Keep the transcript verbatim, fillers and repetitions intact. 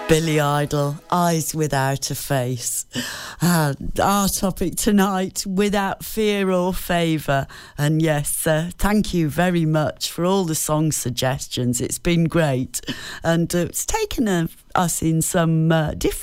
Billy Idol, Eyes Without a Face. Uh, our topic tonight, without fear or favour. And yes, uh, thank you very much for all the song suggestions. It's been great. And uh, it's taken uh, us in some uh, different